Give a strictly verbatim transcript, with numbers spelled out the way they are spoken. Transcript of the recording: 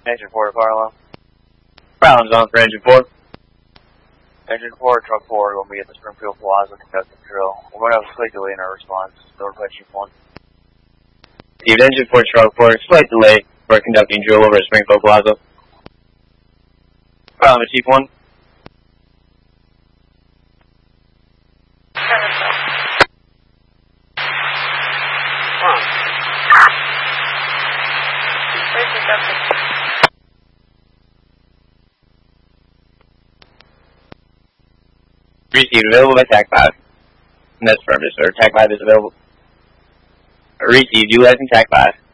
Engine four to Carlo. Problems on for engine four. Engine four, truck four, going to be at the Springfield Plaza conducting drill. We're going to have a slight delay in our response. Notify Chief one. Received engine four, truck four, slight delay for conducting drill over at Springfield Plaza. Problem with Chief one. Received, available by TAC five. And that's firm, sir. TAC five is available. Received, utilizing TAC five.